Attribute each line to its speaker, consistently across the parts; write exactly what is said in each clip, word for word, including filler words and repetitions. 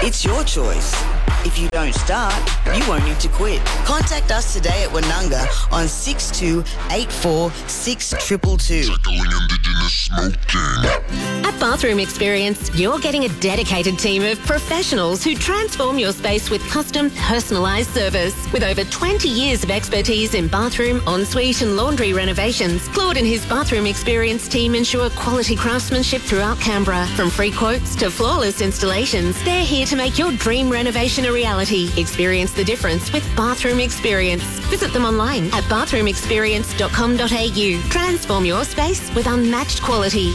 Speaker 1: It's your choice. If you don't start, you won't need to quit. Contact us today at Wananga on six two eight four six two two two.
Speaker 2: Tackling Indigenous smoking.
Speaker 3: At Bathroom Experience, you're getting a dedicated team of professionals who transform your space with custom, personalised service. With over twenty years of expertise in bathroom, ensuite and laundry renovations, Claude and his Bathroom Experience team ensure quality craftsmanship throughout Canberra. From free quotes to flawless installations, they're here to make your dream renovation a reality. Experience the difference with Bathroom Experience. Visit them online at bathroom experience dot com dot a u. Transform your space with unmatched quality.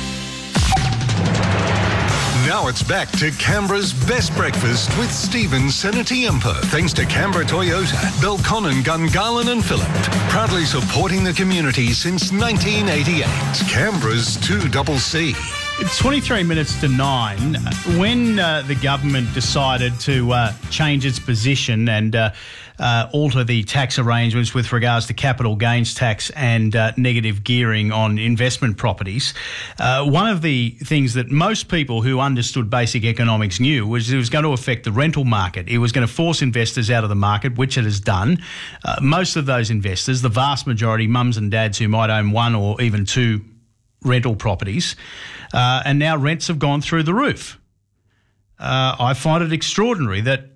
Speaker 4: Now it's back to Canberra's best breakfast with Stephen Senatiempo. Thanks to Canberra Toyota, Belconnen, Gungahlin and Phillip. Proudly supporting the community since nineteen eighty-eight. Canberra's two C C.
Speaker 5: It's twenty-three minutes to nine. When uh, the government decided to uh, change its position and uh, uh, alter the tax arrangements with regards to capital gains tax and uh, negative gearing on investment properties, uh, one of the things that most people who understood basic economics knew was it was going to affect the rental market. It was going to force investors out of the market, which it has done. Uh, most of those investors, the vast majority, mums and dads who might own one or even two rental properties, uh, and now rents have gone through the roof. Uh, I find it extraordinary that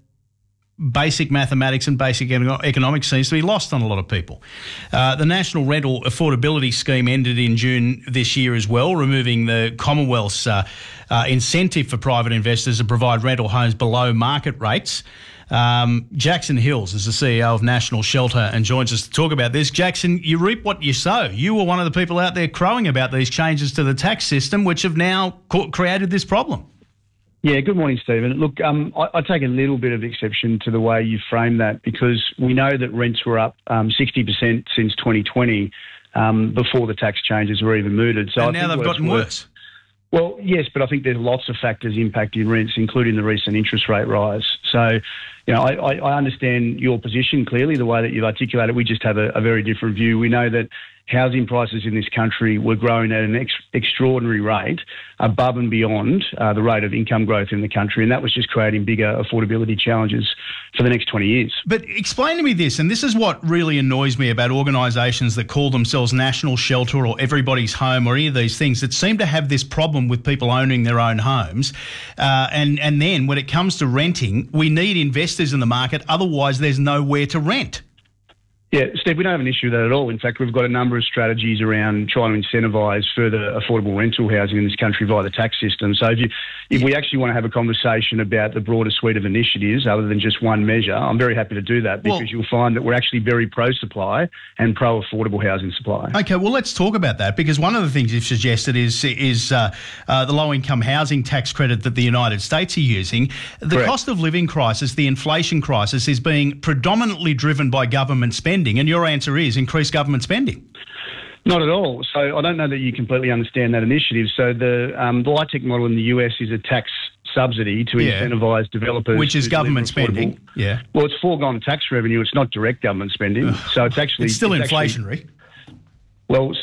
Speaker 5: basic mathematics and basic economics seems to be lost on a lot of people. Uh, the National Rental Affordability Scheme ended in June this year as well, removing the Commonwealth's uh, uh, incentive for private investors to provide rental homes below market rates. Um, Jackson Hills is the C E O of National Shelter and joins us to talk about this. Jackson, you reap what you sow. You were one of the people out there crowing about these changes to the tax system, which have now co- created this problem.
Speaker 6: Yeah, good morning, Stephen. Look, um, I, I take a little bit of exception to the way you frame that, because we know that rents were up um, sixty percent since twenty twenty, um, before the tax changes were even mooted. So
Speaker 5: and
Speaker 6: I
Speaker 5: now
Speaker 6: think
Speaker 5: they've gotten
Speaker 6: worth,
Speaker 5: worse.
Speaker 6: Well, yes, but I think there's lots of factors impacting rents, including the recent interest rate rise. So, you know, I, I understand your position clearly, the way that you've articulated. We just have a, a very different view. We know that housing prices in this country were growing at an ex- extraordinary rate, above and beyond uh, the rate of income growth in the country, and that was just creating bigger affordability challenges for the next twenty years.
Speaker 5: But explain to me this, and this is what really annoys me about organisations that call themselves National Shelter or Everybody's Home or any of these things that seem to have this problem with people owning their own homes. Uh, and, and then when it comes to renting, we need investors in the market, otherwise there's nowhere to rent.
Speaker 6: Yeah, Steve, we don't have an issue with that at all. In fact, we've got a number of strategies around trying to incentivise further affordable rental housing in this country via the tax system. So if you, if we actually want to have a conversation about the broader suite of initiatives other than just one measure, I'm very happy to do that, because well, you'll find that we're actually very pro-supply and pro-affordable housing supply.
Speaker 5: Okay, well, let's talk about that, because one of the things you've suggested is is uh, uh, the low-income housing tax credit that the United States are using. The
Speaker 6: Correct.
Speaker 5: Cost of living crisis, the inflation crisis, is being predominantly driven by government spending. And your answer is increase government spending.
Speaker 6: Not at all. So I don't know that you completely understand that initiative. So the, um, the LIHTC model in the U S is a tax subsidy to
Speaker 5: yeah.
Speaker 6: incentivise developers.
Speaker 5: Which is government spending.
Speaker 6: Affordable.
Speaker 5: Yeah.
Speaker 6: Well, it's foregone tax revenue. It's not direct government spending. So it's actually...
Speaker 5: It's still
Speaker 6: it's
Speaker 5: inflationary.
Speaker 6: Actually, well...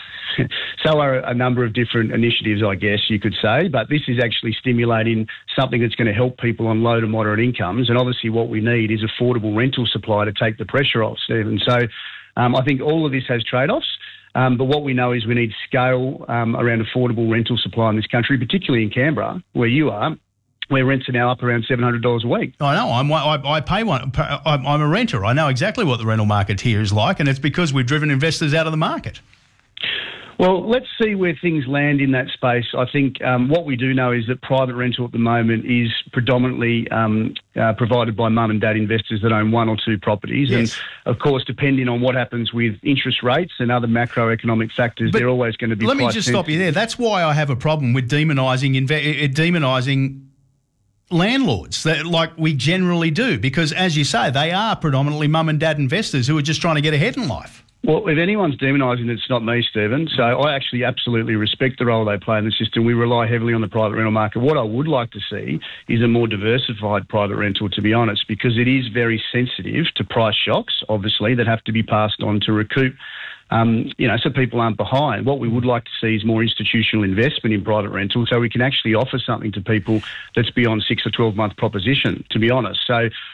Speaker 6: So are a number of different initiatives, I guess you could say, but this is actually stimulating something that's going to help people on low to moderate incomes. And obviously what we need is affordable rental supply to take the pressure off, Stephen. So um, I think all of this has trade-offs, um, but what we know is we need scale um, around affordable rental supply in this country, particularly in Canberra, where you are, where rents are now up around seven hundred dollars a week.
Speaker 5: I know. I'm, I, I pay one. I'm, I'm a renter. I know exactly what the rental market here is like, and it's because we've driven investors out of the market.
Speaker 6: Well, let's see where things land in that space. I think um, what we do know is that private rental at the moment is predominantly um, uh, provided by mum and dad investors that own one or two properties.
Speaker 5: Yes.
Speaker 6: And, of course, depending on what happens with interest rates and other macroeconomic factors,
Speaker 5: but
Speaker 6: they're always going to be
Speaker 5: Let me
Speaker 6: price
Speaker 5: just
Speaker 6: sensitive.
Speaker 5: stop you there. That's why I have a problem with demonising inve- demonising landlords, that, like we generally do, because, as you say, they are predominantly mum and dad investors who are just trying to get ahead in life.
Speaker 6: Well, if anyone's demonising it, it's not me, Stephen. So I actually absolutely respect the role they play in the system. We rely heavily on the private rental market. What I would like to see is a more diversified private rental, to be honest, because it is very sensitive to price shocks, obviously, that have to be passed on to recoup um, you know, so people aren't behind. What we would like to see is more institutional investment in private rental so we can actually offer something to people that's beyond six or twelve month proposition, to be honest. So